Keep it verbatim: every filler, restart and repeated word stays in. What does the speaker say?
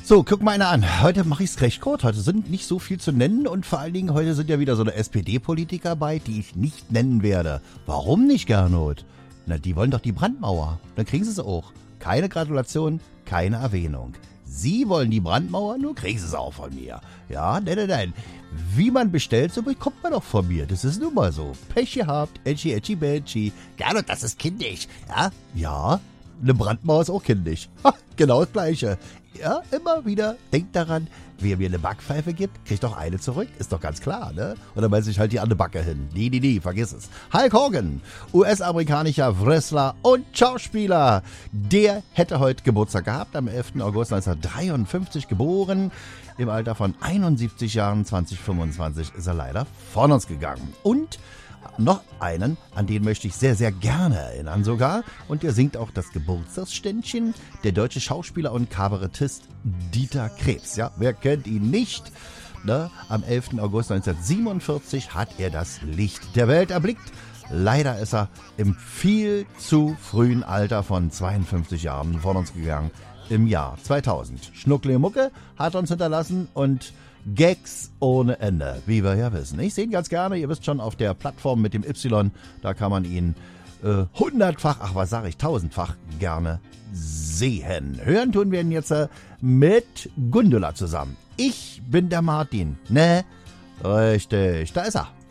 So, guck mal einer an. Heute mache ich es recht kurz. Heute sind nicht so viel zu nennen und vor allen Dingen heute sind ja wieder so eine S P D-Politiker bei, die ich nicht nennen werde. Warum nicht, Gernot? Na, die wollen doch die Brandmauer. Dann kriegen sie es auch. Keine Gratulation, keine Erwähnung. Sie wollen die Brandmauer, nur kriegen sie es auch von mir. Ja, nein, nein, nein. Wie man bestellt, so bekommt man doch von mir. Das ist nun mal so. Pech gehabt, Edgy, Edgy, Bedgy. Gernot, das ist kindisch. Ja? Ja, eine Brandmauer ist auch kindisch. Ha, genau das Gleiche. Ja, immer wieder. Denkt daran, wer mir eine Backpfeife gibt, kriegt doch eine zurück. Ist doch ganz klar, ne? Oder beißt sich halt die andere Backe hin. Nee, nee, nee, vergiss es. Hulk Hogan, U S-amerikanischer Wrestler und Schauspieler. Der hätte heute Geburtstag gehabt, am elften August neunzehnhundertdreiundfünfzig geboren. Im Alter von einundsiebzig Jahren, zwanzig fünfundzwanzig, ist er leider von uns gegangen. Und noch einen, an den möchte ich sehr, sehr gerne erinnern sogar. Und der singt auch das Geburtstagsständchen, der deutsche Schauspieler und Kabarettist Dieter Krebs. Ja, wer kennt ihn nicht? Ne? Am elften August neunzehnhundertsiebenundvierzig hat er das Licht der Welt erblickt. Leider ist er im viel zu frühen Alter von zweiundfünfzig Jahren von uns gegangen. Im Jahr zweitausend. Schnuckle Mucke hat uns hinterlassen und Gags ohne Ende, wie wir ja wissen. Ich sehe ihn ganz gerne, ihr wisst schon, auf der Plattform mit dem Y, da kann man ihn äh, hundertfach, ach was sage ich, tausendfach gerne sehen. Hören tun wir ihn jetzt äh, mit Gundula zusammen. Ich bin der Martin, ne? Richtig, da ist er.